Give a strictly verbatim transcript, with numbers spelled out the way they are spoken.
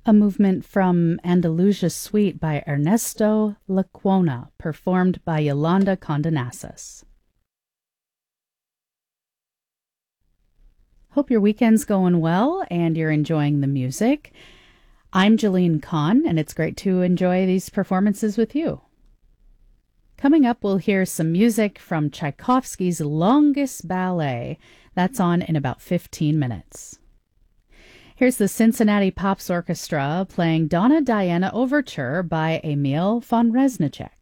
A movement from Andalusia Suite by Ernesto Lecuona, performed by Yolanda Condonassis. Hope your weekend's going well and you're enjoying the music. I'm Jeline Kahn, and it's great to enjoy these performances with you. Coming up, we'll hear some music from Tchaikovsky's longest ballet. That's on in about fifteen minutes. Here's the Cincinnati Pops Orchestra playing Donna Diana Overture by Emil von Reznicek.